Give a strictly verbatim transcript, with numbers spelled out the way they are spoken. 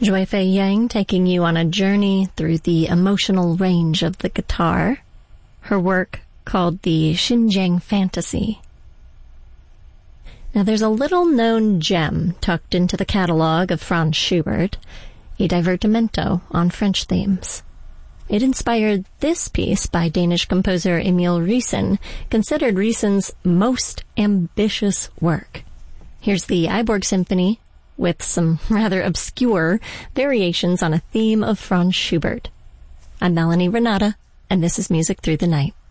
Joy Fei Yang taking you on a journey through the emotional range of the guitar. Her work called the Xinjiang Fantasy. Now there's a little-known gem tucked into the catalog of Franz Schubert, a divertimento on French themes. It inspired this piece by Danish composer Emil Riesen, considered Riesen's most ambitious work. Here's the Iborg Symphony, with some rather obscure variations on a theme of Franz Schubert. I'm Melanie Renata, and this is Music Through the Night.